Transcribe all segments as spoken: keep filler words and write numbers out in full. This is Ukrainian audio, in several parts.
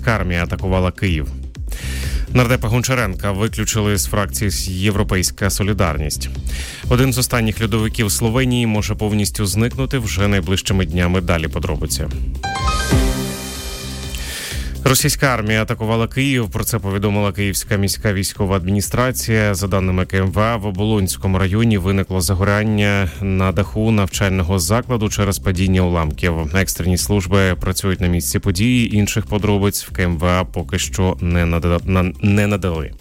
російська армія атакувала Київ. Нардепа Гончаренка виключили з фракції «Європейська солідарність». Один з останніх льодовиків Словенії може повністю зникнути вже найближчими днями. Далі подробиці. Російська армія атакувала Київ. Про це повідомила Київська міська військова адміністрація. За даними ка ем ве а, в Оболонському районі виникло загоряння на даху навчального закладу через падіння уламків. Екстрені служби працюють на місці події. Інших подробиць в ка ем ве а поки що не надали. Не надали.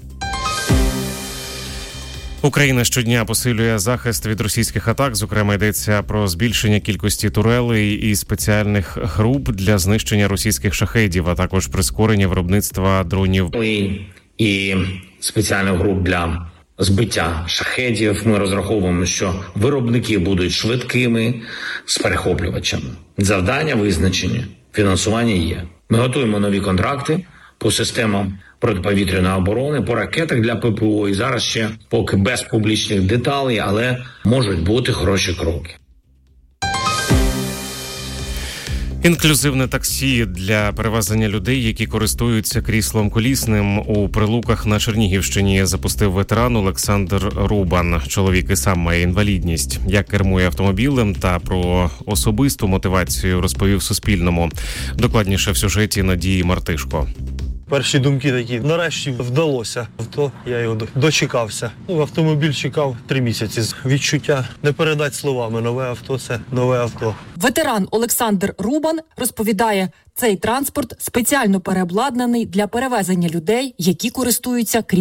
Україна щодня посилює захист від російських атак. Зокрема, йдеться про збільшення кількості турелей і спеціальних груп для знищення російських шахедів, а також прискорення виробництва дронів. І спеціальних груп для збиття шахедів. Ми розраховуємо, що виробники будуть швидкими з перехоплювачами. Завдання визначені, фінансування є. Ми готуємо нові контракти по системам протиповітряної оборони, по ракетах для пе пе о. І зараз ще поки без публічних деталей, але можуть бути хороші кроки. Інклюзивне таксі для перевезення людей, які користуються кріслом колісним, у Прилуках на Чернігівщині запустив ветеран Олександр Рубан. Чоловік і сам має інвалідність. Як кермує автомобілем та про особисту мотивацію розповів Суспільному. Докладніше в сюжеті Надії Мартишко. Перші думки такі, нарешті вдалося. То я його дочекався. Ну, автомобіль чекав три місяці. Відчуття не передати словами. Нове авто – це нове авто. Ветеран Олександр Рубан розповідає, цей транспорт спеціально переобладнаний для перевезення людей, які користуються кріслом